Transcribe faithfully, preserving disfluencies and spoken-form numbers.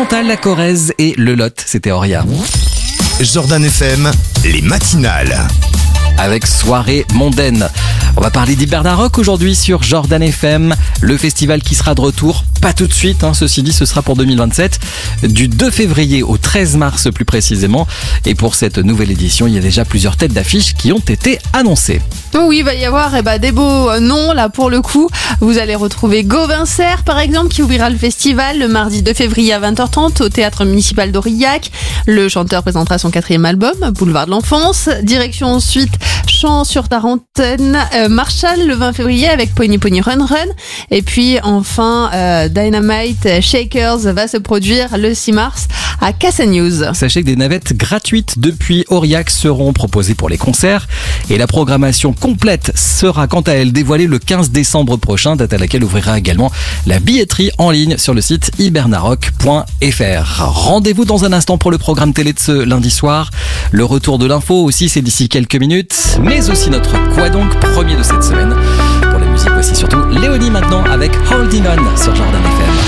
Chantal, la Corrèze et le Lot, c'était Auria. Jordan F M, les matinales. Avec soirée mondaine. On va parler d'Hiberna Rock aujourd'hui sur Jordan F M, le festival qui sera de retour, pas tout de suite, hein, ceci dit, ce sera pour deux mille vingt-sept, du deux février au treize mars plus précisément. Et pour cette nouvelle édition, il y a déjà plusieurs têtes d'affiche qui ont été annoncées. Oui, il va y avoir eh ben, des beaux noms là pour le coup. Vous allez retrouver Gauvin Serre par exemple qui ouvrira le festival le mardi deux février à vingt heures trente au théâtre municipal d'Aurillac. Le chanteur présentera son quatrième album, Boulevard de l'Enfance. Direction ensuite Chant sur Tarentaine, euh, Marshall le vingt février avec Pony Pony Run Run. Et puis enfin euh, Dynamite Shakers va se produire le six mars à Casa News. Sachez que des navettes gratuites depuis Aurillac seront proposées pour les concerts et la programmation complète sera quant à elle dévoilée le quinze décembre prochain, date à laquelle ouvrira également la billetterie en ligne sur le site hibernarock point f r. Rendez-vous dans un instant pour le programme télé de ce lundi soir. Le retour de l'info aussi, c'est d'ici quelques minutes, mais aussi notre Quoi donc premier de cette semaine. Pour la musique, voici surtout Léonie maintenant avec Holding On sur Jordan F M.